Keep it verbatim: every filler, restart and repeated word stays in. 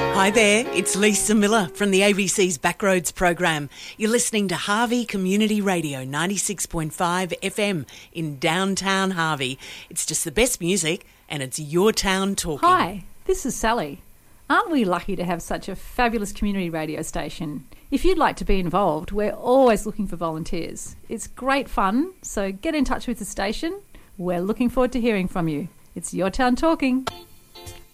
Hi there, it's Lisa Miller from the A B C's Backroads program. You're listening to Harvey Community Radio ninety-six point five F M in downtown Harvey. It's just the best music and it's your town talking. Hi, this is Sally. Aren't we lucky to have such a fabulous community radio station? If you'd like to be involved, we're always looking for volunteers. It's great fun, so get in touch with the station. We're looking forward to hearing from you. It's your town talking.